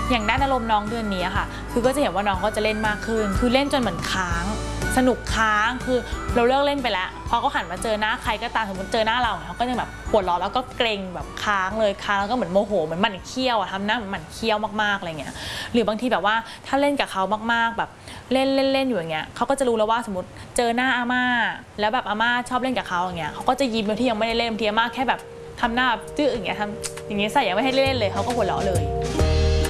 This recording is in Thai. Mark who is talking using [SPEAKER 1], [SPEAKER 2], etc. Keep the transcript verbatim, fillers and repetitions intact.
[SPEAKER 1] อย่างด้านอารมณ์น้องเดือนนี้ค่ะคือก็จะเห็นว่าน้องก็จะเล่นมากขึ้นคือเล่นจนเหมือนค้างสนุกค้างคือเราเลิกเล่นไปแล้วพอเขาหันมาเจอหน้าใครก็ตามสมมติเจอหน้าเราเขาก็จะแบบปวดร้อนแล้วก็เกรงแบบค้างเลยค้างแล้วก็เหมือนโมโหเหมือนหมั่นเคี้ยวอะทำหน้าเหมือนหมั่นเคี้ยวมากๆอะไรเงี้ยหรือบางทีแบบว่าถ้าเล่นกับเขามากๆแบบเล่นเล่นเล่นอยู่อย่างเงี้ยเขาก็จะรู้แล้วว่าสมมติเจอหน้าอาม่าแล้วแบบอาม่าชอบเล่นกับเขาอย่างเงี้ยเขาก็จะยิ้มโดยที่ยังไม่ได้เล่นบางทีอาม่าแค่แบบทำหน้าจื้ออย่างเงี้ยทำอย่างเงี้ยใส่ยังไม่ให้เล่นเลยเขาก็หัวเราะเลย